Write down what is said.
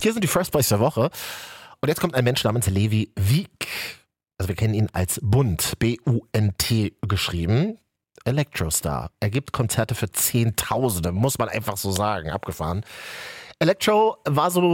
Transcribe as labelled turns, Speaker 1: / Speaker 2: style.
Speaker 1: Hier sind die First Boys der Woche. Und jetzt kommt ein Mensch namens Levi Wieck. Also wir kennen ihn als Bunt, B-U-N-T geschrieben. Electrostar. Er gibt Konzerte für Zehntausende, muss man einfach so sagen. Abgefahren. Electro war so